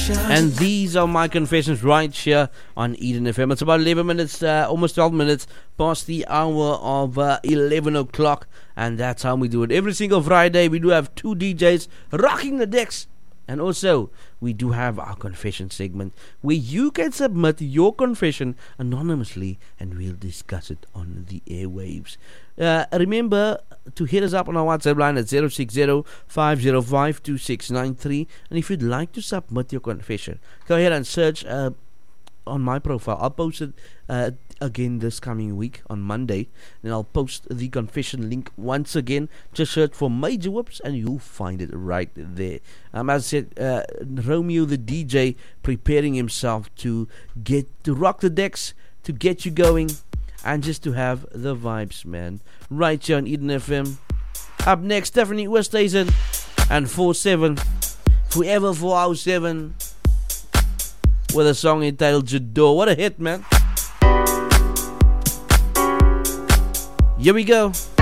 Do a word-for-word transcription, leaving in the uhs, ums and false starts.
And these are my confessions right here on Eden F M. It's about eleven minutes, uh, almost twelve minutes past the hour of uh, eleven o'clock. And that's how we do it. Every single Friday, we do have two D Js rocking the decks. And also, we do have our confession segment where you can submit your confession anonymously and we'll discuss it on the airwaves. Uh, remember to hit us up on our WhatsApp line at zero six zero, five zero five, two six nine three. And if you'd like to submit your confession, go ahead and search uh, on my profile. I'll post it uh, again this coming week on Monday. Then I'll post the confession link once again. Just search for Major Whips and you'll find it right there. Um, as I said, uh, Romeo the D J preparing himself to get to rock the decks, to get you going, and just to have the vibes, man. Right here on Eden F M. Up next, Stephanie Westhuizen and four seven, Forever four oh seven, with a song entitled Jador. What a hit, man. Here we go.